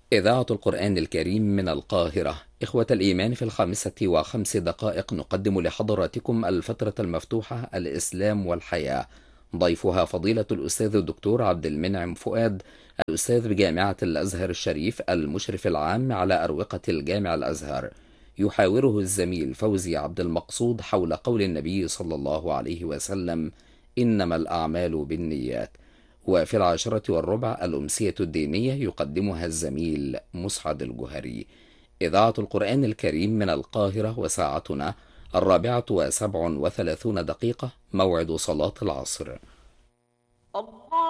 إذاعة القرآن الكريم من القاهرة. إخوة الإيمان، في 5:05 نقدم لحضراتكم الفترة المفتوحة الإسلام والحياة. ضيفها فضيلة الأستاذ الدكتور عبد المنعم فؤاد، الأستاذ بجامعة الأزهر الشريف، المشرف العام على أروقة الجامع الأزهر. يحاوره الزميل فوزي عبد المقصود حول قول النبي صلى الله عليه وسلم: إنما الأعمال بالنيات. وفي 10:15 الأمسية الدينية يقدمها الزميل مسعد الجهري. إذاعة القرآن الكريم من القاهرة، وساعتنا 4:37 موعد صلاة العصر. الله